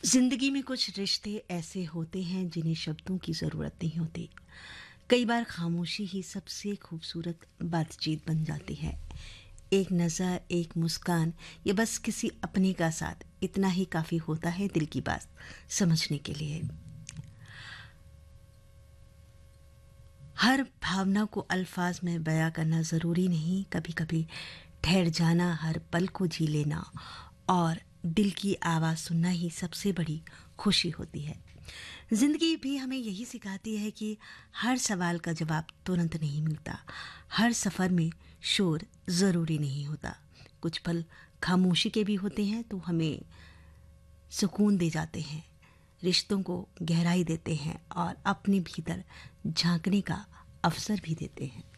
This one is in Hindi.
जिंदगी में कुछ रिश्ते ऐसे होते हैं जिन्हें शब्दों की जरूरत नहीं होती। कई बार खामोशी ही सबसे खूबसूरत बातचीत बन जाती है। एक नज़र, एक मुस्कान या बस किसी अपने का साथ, इतना ही काफी होता है दिल की बात समझने के लिए। हर भावना को अल्फाज में बयां करना ज़रूरी नहीं। कभी कभी ठहर जाना, हर पल को जी लेना और दिल की आवाज़ सुनना ही सबसे बड़ी खुशी होती है। ज़िंदगी भी हमें यही सिखाती है कि हर सवाल का जवाब तुरंत नहीं मिलता। हर सफ़र में शोर ज़रूरी नहीं होता। कुछ पल खामोशी के भी होते हैं तो हमें सुकून दे जाते हैं, रिश्तों को गहराई देते हैं और अपने भीतर झांकने का अवसर भी देते हैं।